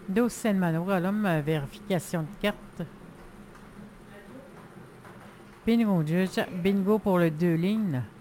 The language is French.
Docent Manor, vérification de carte. Bingo, bingo pour le 2 lignes.